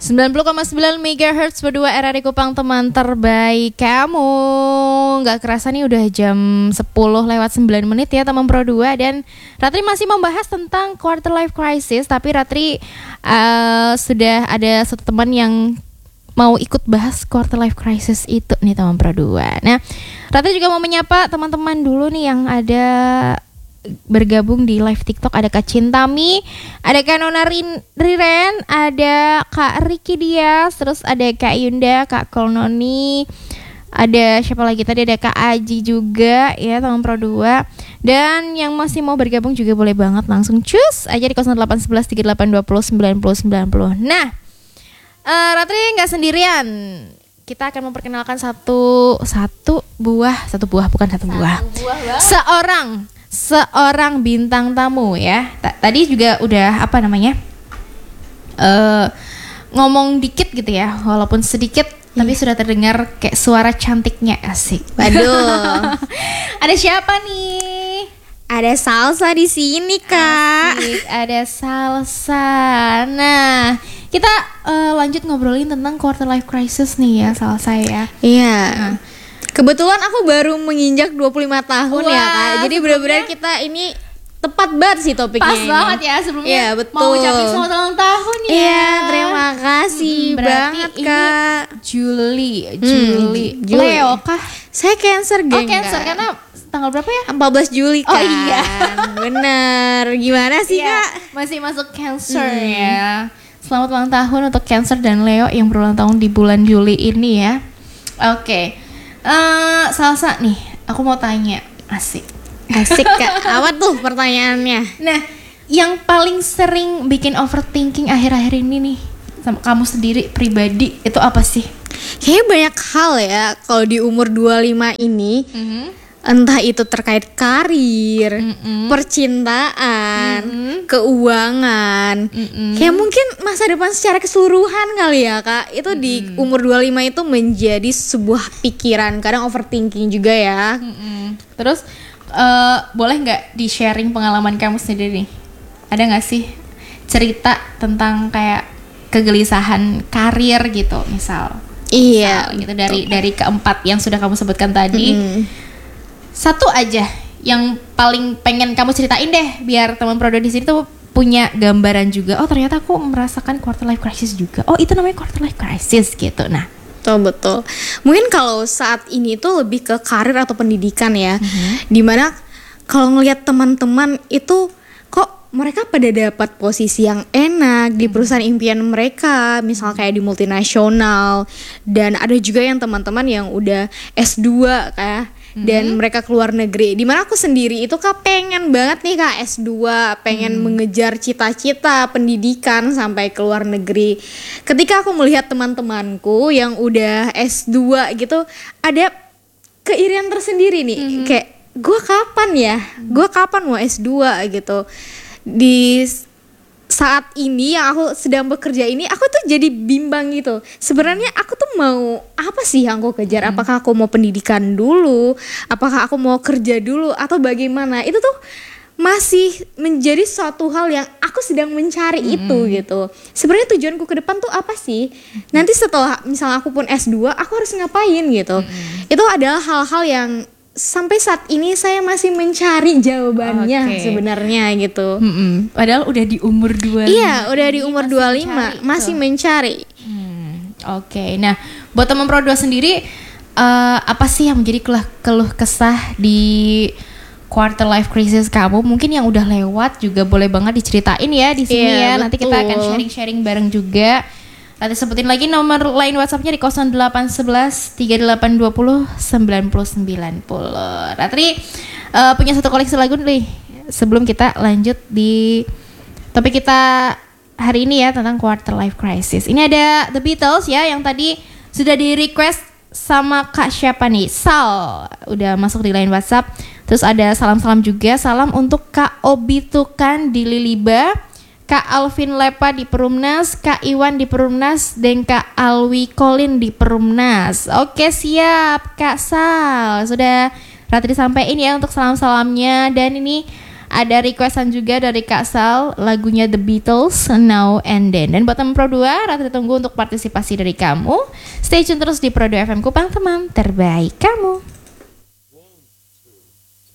90,9 MHz berdua RRI Kupang, teman terbaik kamu. Gak kerasa nih udah jam 10 lewat 9 menit ya teman Pro 2. Dan Ratri masih membahas tentang quarter life crisis. Tapi Ratri sudah ada satu teman yang mau ikut bahas quarter life crisis itu nih teman Pro 2. Nah, Ratri juga mau menyapa teman-teman dulu nih yang ada bergabung di live TikTok. Ada Kak Cintami, ada Kak Nona Riren, ada Kak Ricky Dias, terus ada Kak Yunda, Kak Kolnoni, ada siapa lagi tadi, ada Kak Aji juga ya teman Pro 2. Dan yang masih mau bergabung juga boleh banget langsung cus aja di 0811 3820 9090. Nah, Ratri nggak sendirian. Kita akan memperkenalkan satu buah seorang bintang tamu ya. Tadi juga udah ngomong dikit gitu ya, walaupun sedikit tapi sudah terdengar kayak suara cantiknya. Asik. Waduh. Ada siapa nih? Ada Salsa di sini, Kak. Asik, ada Salsa. Nah, kita lanjut ngobrolin tentang quarter life crisis nih ya, Salsa ya. Iya. Kebetulan aku baru menginjak 25 tahun. Wah, ya Kak. Jadi benar-benar kita ini tepat banget sih topiknya. Pas banget ya sebelumnya. Iya, betul. Mau ucapin selamat ulang tahun ya. Iya, terima kasih banget Kak. Juli. Leo kah? Saya Cancer, geng. Oh, Cancer karena tanggal berapa ya? 14 Juli kan. Oh iya. Bener. Gimana sih Kak? Masih masuk Cancer ya. Selamat ulang tahun untuk Cancer dan Leo yang berulang tahun di bulan Juli ini ya. Oke. Salsa nih, aku mau tanya. Asik Kak. Apa tuh pertanyaannya? Nah, yang paling sering bikin overthinking akhir-akhir ini nih sama kamu sendiri pribadi itu apa sih? Kayaknya banyak hal ya kalau di umur 25 ini. Entah itu terkait karir, percintaan, keuangan. Kayak mungkin masa depan secara keseluruhan kali ya Kak. Itu di umur 25 itu menjadi sebuah pikiran, kadang overthinking juga ya. Terus boleh gak di-sharing pengalaman kamu sendiri nih? Ada gak sih cerita tentang kayak kegelisahan karir gitu misal? Iya gitu, dari keempat yang sudah kamu sebutkan tadi. Satu aja yang paling pengen kamu ceritain deh, biar teman Pro 2 di sini tuh punya gambaran juga. Oh, ternyata aku merasakan quarter life crisis juga. Oh, itu namanya quarter life crisis gitu. Nah, betul. Mungkin kalau saat ini tuh lebih ke karir atau pendidikan ya. Dimana kalau ngelihat teman-teman itu kok mereka pada dapat posisi yang enak di perusahaan impian mereka, misal kayak di multinasional. Dan ada juga yang teman-teman yang udah S2 kayak dan mereka keluar negeri. Dimana aku sendiri itu Kak pengen banget nih Kak S2, pengen mengejar cita-cita pendidikan sampai keluar negeri. Ketika aku melihat teman-temanku yang udah S2 gitu, ada keirian tersendiri nih. Kayak gue kapan mau S2 gitu. Di saat ini yang aku sedang bekerja ini, aku tuh jadi bimbang gitu. Sebenarnya aku tuh mau apa sih yang aku kejar? Apakah aku mau pendidikan dulu? Apakah aku mau kerja dulu? Atau bagaimana? Itu tuh masih menjadi suatu hal yang aku sedang mencari itu gitu. Sebenarnya tujuanku ke depan tuh apa sih? Nanti setelah misalnya aku pun S2, aku harus ngapain gitu. Itu adalah hal-hal yang sampai saat ini saya masih mencari jawabannya sebenarnya gitu. Padahal udah di umur 25. Iya, udah di umur 25 masih mencari. Oke. Nah, buat teman Pro 2 sendiri apa sih yang menjadi keluh kesah di quarter life crisis kamu? Mungkin yang udah lewat juga boleh banget diceritain ya di sini ya. Nanti kita akan sharing-sharing bareng juga. Nanti sebutin lagi nomor line WhatsApp-nya di 0811 3820 9090. Ratri punya satu koleksi lagu nih sebelum kita lanjut di topik kita hari ini ya tentang quarter life crisis. Ini ada The Beatles ya yang tadi sudah di request sama Kak siapa nih? Sal udah masuk di line WhatsApp. Terus ada salam-salam juga. Salam untuk Kak Obi Tukan di Liliba, Kak Alvin Lepa di Perumnas, Kak Iwan di Perumnas, dan Kak Alwi Colin di Perumnas. Oke, siap Kak Sal. Sudah Ratri sampaikan ya untuk salam-salamnya. Dan ini ada requestan juga dari Kak Sal, lagunya The Beatles, Now and Then. Dan buat teman Pro 2, Ratri tunggu untuk partisipasi dari kamu. Stay tune terus di Pro 2 FM Kupang, teman terbaik kamu.